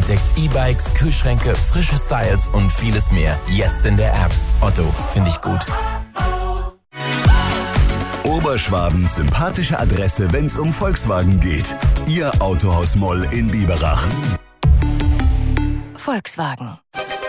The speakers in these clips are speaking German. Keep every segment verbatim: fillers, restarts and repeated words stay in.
Entdeckt E-Bikes, Kühlschränke, frische Styles und vieles mehr. Jetzt in der App. Otto, finde ich gut. Oberschwabens sympathische Adresse, wenn's um Volkswagen geht. Ihr Autohaus Moll in Biberach. Volkswagen.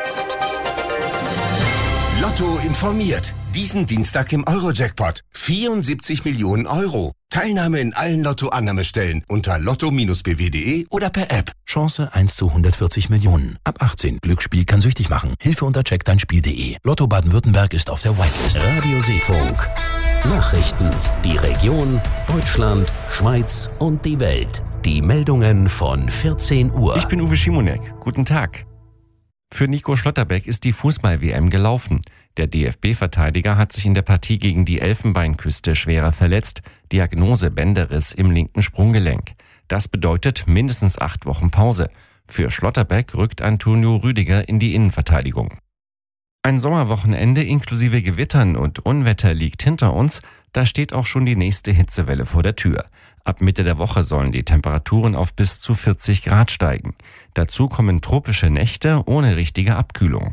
Lotto informiert. Diesen Dienstag im Euro-Jackpot. vierundsiebzig Millionen Euro. Teilnahme in allen Lotto-Annahmestellen unter lotto Bindestrich b w punkt de oder per App. Chance eins zu hundertvierzig Millionen. Ab achtzehn. Glücksspiel kann süchtig machen. Hilfe unter check dein spiel punkt de. Lotto Baden-Württemberg ist auf der Whitelist. Radio Seefunk. Nachrichten. Die Region, Deutschland, Schweiz und die Welt. Die Meldungen von vierzehn Uhr. Ich bin Uwe Schimonek. Guten Tag. Für Nico Schlotterbeck ist die Fußball-W M gelaufen. Der D F B-Verteidiger hat sich in der Partie gegen die Elfenbeinküste schwerer verletzt. Diagnose Bänderriss im linken Sprunggelenk. Das bedeutet mindestens acht Wochen Pause. Für Schlotterbeck rückt Antonio Rüdiger in die Innenverteidigung. Ein Sommerwochenende inklusive Gewittern und Unwetter liegt hinter uns. Da steht auch schon die nächste Hitzewelle vor der Tür. Ab Mitte der Woche sollen die Temperaturen auf bis zu vierzig Grad steigen. Dazu kommen tropische Nächte ohne richtige Abkühlung.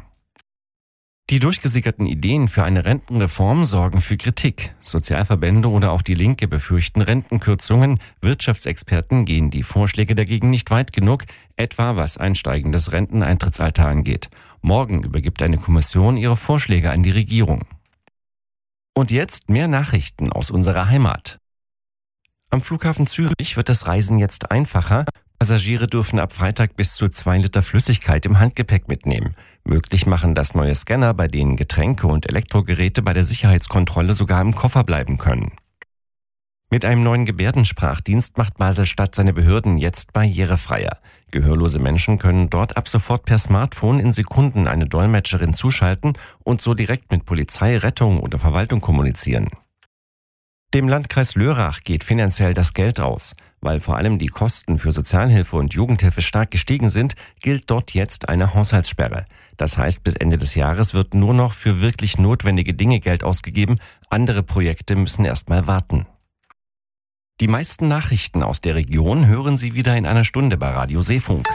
Die durchgesickerten Ideen für eine Rentenreform sorgen für Kritik. Sozialverbände oder auch die Linke befürchten Rentenkürzungen. Wirtschaftsexperten gehen die Vorschläge dagegen nicht weit genug, etwa was ein steigendes Renteneintrittsalter angeht. Morgen übergibt eine Kommission ihre Vorschläge an die Regierung. Und jetzt mehr Nachrichten aus unserer Heimat. Am Flughafen Zürich wird das Reisen jetzt einfacher. Passagiere dürfen ab Freitag bis zu zwei Liter Flüssigkeit im Handgepäck mitnehmen. Möglich machen das neue Scanner, bei denen Getränke und Elektrogeräte bei der Sicherheitskontrolle sogar im Koffer bleiben können. Mit einem neuen Gebärdensprachdienst macht Basel-Stadt seine Behörden jetzt barrierefreier. Gehörlose Menschen können dort ab sofort per Smartphone in Sekunden eine Dolmetscherin zuschalten und so direkt mit Polizei, Rettung oder Verwaltung kommunizieren. Dem Landkreis Lörrach geht finanziell das Geld aus. Weil vor allem die Kosten für Sozialhilfe und Jugendhilfe stark gestiegen sind, gilt dort jetzt eine Haushaltssperre. Das heißt, bis Ende des Jahres wird nur noch für wirklich notwendige Dinge Geld ausgegeben. Andere Projekte müssen erstmal warten. Die meisten Nachrichten aus der Region hören Sie wieder in einer Stunde bei Radio Seefunk.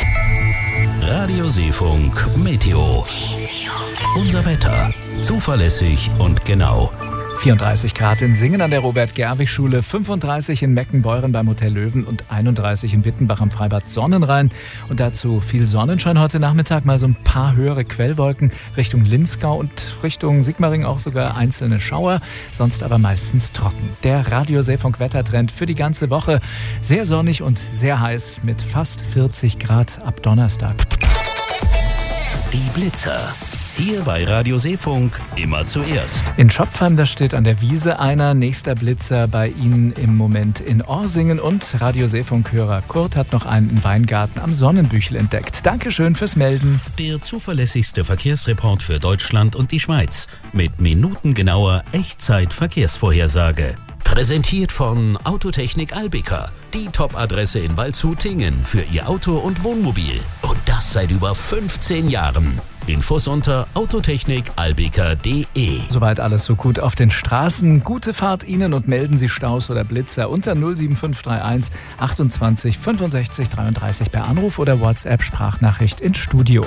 Radio Seefunk Meteo. Unser Wetter. Zuverlässig und genau. vierunddreißig Grad in Singen an der Robert-Gerwig-Schule, fünfunddreißig in Meckenbeuren beim Hotel Löwen und einunddreißig in Wittenbach am Freibad Sonnenrhein. Und dazu viel Sonnenschein heute Nachmittag, mal so ein paar höhere Quellwolken Richtung Linzgau und Richtung Sigmaringen auch sogar einzelne Schauer, sonst aber meistens trocken. Der Radio Seefunk Wettertrend für die ganze Woche. Sehr sonnig und sehr heiß mit fast vierzig Grad ab Donnerstag. Die Blitzer. Hier bei Radio Seefunk immer zuerst. In Schopfheim, da steht an der Wiese einer. Nächster Blitzer bei Ihnen im Moment in Orsingen. Und Radio Seefunk-Hörer Kurt hat noch einen im Weingarten am Sonnenbüchel entdeckt. Dankeschön fürs Melden. Der zuverlässigste Verkehrsreport für Deutschland und die Schweiz. Mit minutengenauer Echtzeit-Verkehrsvorhersage. Präsentiert von Autotechnik Albica. Die Top-Adresse in Waldshut-Tingen für Ihr Auto und Wohnmobil. Und das seit über fünfzehn Jahren. Infos unter autotechnik albica punkt de. Soweit alles so gut auf den Straßen. Gute Fahrt Ihnen und melden Sie Staus oder Blitzer unter null sieben fünf drei eins achtundzwanzig fünfundsechzig dreiunddreißig per Anruf oder WhatsApp-Sprachnachricht ins Studio.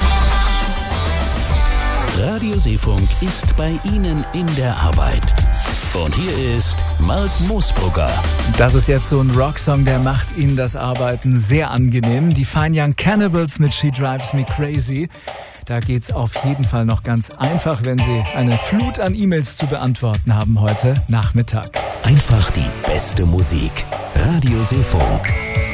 Radio Seefunk ist bei Ihnen in der Arbeit. Und hier ist Mark Moosbrugger. Das ist jetzt so ein Rocksong, der macht Ihnen das Arbeiten sehr angenehm. Die Fine Young Cannibals mit She Drives Me Crazy. Da geht's auf jeden Fall noch ganz einfach, wenn Sie eine Flut an E-Mails zu beantworten haben heute Nachmittag. Einfach die beste Musik. Radio Seefunk.